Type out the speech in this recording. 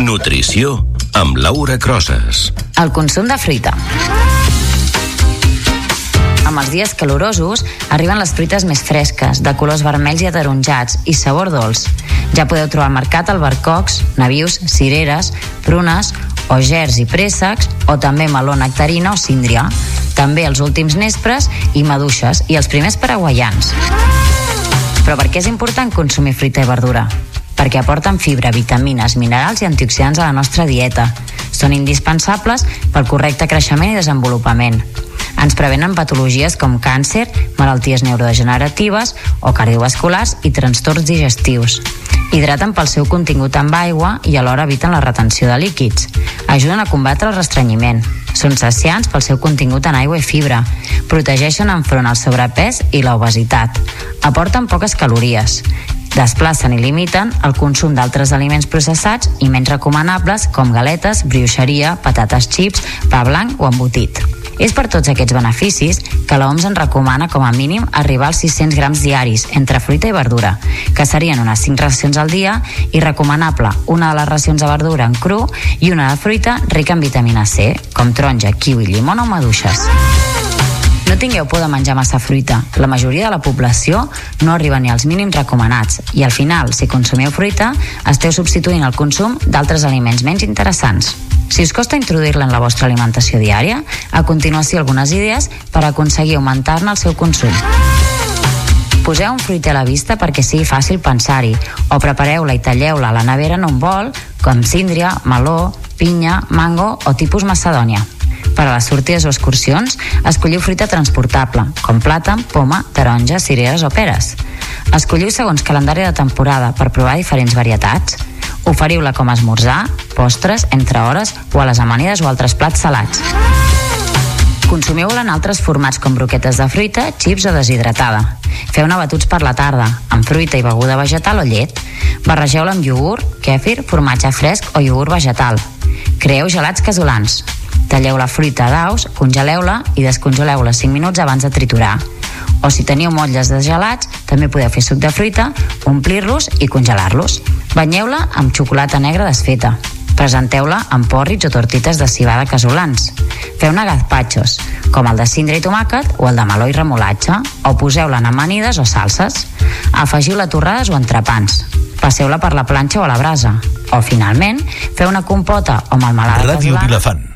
Nutrició amb Laura Crosas. El consum de fruita. Amb els dies calorosos arriben les fruites més fresques, de colors vermells i ataronjats i sabor dolç. Ja podeu trobar al mercat albercocs, nabius, cireres, prunes o gers i préssecs, o també meló, nectarina o síndria. També els últims nespres i maduixes i els primers paraguaians. Però per què és important consumir fruita i verdura? Perquè aporten fibra, vitamines, minerals i antioxidants a la nostra dieta. Són indispensables pel correcte creixement i desenvolupament. Ens prevenen patologies com càncer, malalties neurodegeneratives o cardiovasculars i trastorns digestius. Hidraten pel seu contingut amb aigua i alhora eviten la retenció de líquids. Ajuden a combatre el restrenyiment. Són saciants pel seu contingut en aigua i fibra. Protegeixen enfront al sobrepès i l'obesitat. Aporten poques calories. Desplacen i limiten el consum d'altres aliments processats i menys recomanables com galetes, brioixeria, patates xips, pa blanc o embotit. És per tots aquests beneficis que l'OMS en recomana com a mínim arribar als 600 grams diaris entre fruita i verdura, que serien unes 5 racions al dia, i recomanable una de les racions de verdura en cru i una de fruita rica en vitamina C, com taronja, kiwi, llimona o maduixes. No tingueu por de menjar massa fruita. La majoria de la població no arriba ni als mínims recomanats i al final, si consumiu fruita, esteu substituint el consum d'altres aliments menys interessants. Si us costa introduir-la en la vostra alimentació diària, a continuació algunes idees per aconseguir augmentar-ne el seu consum. Poseu un fruiter a la vista perquè sigui fàcil pensar-hi, o prepareu-la i talleu-la a la nevera en un bol, com síndria, meló, pinya, mango o tipus macedònia. Per a les sortides o excursions, escolliu fruita transportable, com plàtan, poma, taronja, cireres o peres. Escolliu segons calendari de temporada per provar diferents varietats. Oferiu-la com a esmorzar, postres, entre hores o a les amanides o altres plats salats. Consumiu-la en altres formats com broquetes de fruita, xips o deshidratada. Feu-ne batuts per la tarda, amb fruita i beguda vegetal o llet. Barregeu-la amb iogurt, kèfir, formatge fresc o iogurt vegetal. Creeu gelats casolans. Talleu la fruita a daus, congeleu-la i descongeleu-la 5 minuts abans de triturar. O si teniu motlles de gelats, també podeu fer suc de fruita, omplir-los i congelar-los. Banyeu-la amb xocolata negra desfeta. Presenteu-la amb pòrrits o tortites de civada casolans. Feu-ne gazpachos, com el de cindra i tomàquet o el de meló i remolatge, o poseu-la en amanides o salses. Afegiu-la a torrades o entrepans. Passeu-la per la planxa o a la brasa. O, finalment, feu una compota o melmelada Ràdio casolana. Vilafant.